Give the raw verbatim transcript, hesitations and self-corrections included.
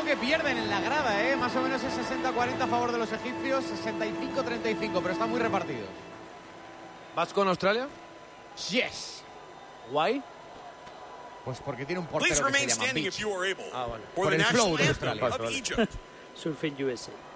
creo que pierden en la grada, ¿eh? Más o menos es sesenta cuarenta a favor de los egipcios, sesenta y cinco treinta y cinco, pero están muy repartidos. ¿Vas con Australia? Yes. Guay. Pues porque tiene un portero que se llama Beach. Ah, vale. Por el flow de Australia. Surfing U S A.